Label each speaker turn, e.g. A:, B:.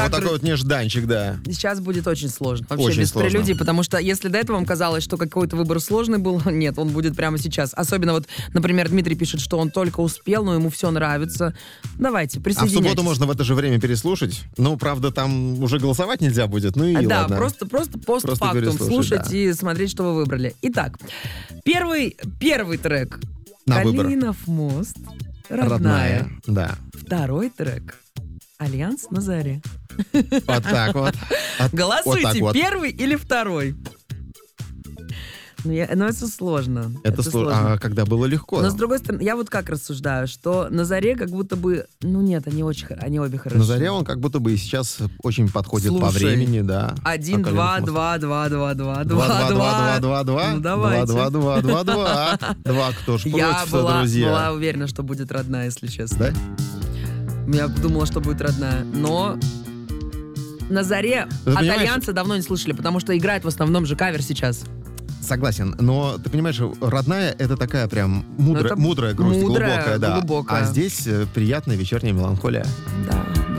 A: вот такой вот нежданчик, да.
B: Сейчас будет очень сложно. Вообще
A: Очень
B: без
A: сложно.
B: прелюдий, потому что если до этого вам казалось, что какой-то выбор сложный был, нет, он будет прямо сейчас. Особенно вот, например, Дмитрий пишет, что он только успел, но ему все нравится. Давайте,
A: А в
B: присоединяйтесь.
A: субботу можно в это же время переслушать. Ну, правда, там уже голосовать нельзя будет. Ну и
B: Да,
A: ладно.
B: просто постфактум
A: переслушать,
B: слушать
A: да.
B: и смотреть, что вы выбрали. Итак, первый трек.
A: На выбор.
B: Калинов мост. Родная.
A: Родная. Да.
B: Второй трек. Альянс на заре.
A: Вот так вот.
B: Голосуйте,
A: вот так вот.
B: первый или второй. Ну, это сложно.
A: Это сложно. А когда было легко?
B: Но с другой стороны, я вот как рассуждаю, что на заре как будто бы... Ну нет, они обе хороши.
A: На заре он как будто бы и сейчас очень подходит по
B: Слушай,
A: времени, да.
B: 1, 2, 2, 2, 2, 2, 2,
A: 2, 2, 2, 2, 2.
B: Ну, давайте.
A: 2, 2, 2, 2, 2. 2, кто ж
B: Я
A: против,
B: была
A: друзья.
B: уверена, что будет родная, если честно.
A: Да?
B: Я думала, что будет родная. Но на заре
A: Ты
B: от
A: понимаешь-
B: Альянса давно не слышали, потому что играет в основном же кавер сейчас.
A: Согласен, но ты понимаешь, родная — это такая прям мудрая,
B: Это
A: мудрая грусть,
B: мудрая,
A: глубокая, да.
B: глубокая.
A: А здесь приятная вечерняя меланхолия.
B: Да.